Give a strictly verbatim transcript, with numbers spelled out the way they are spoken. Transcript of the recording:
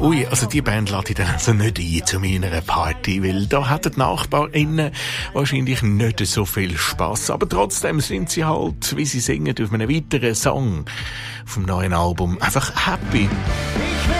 Ui, also die Band lade ich dann also nicht ein zu meiner Party, weil da hätten die NachbarInnen wahrscheinlich nicht so viel Spass. Aber trotzdem sind sie halt, wie sie singen, auf einem weiteren Song vom neuen Album einfach happy.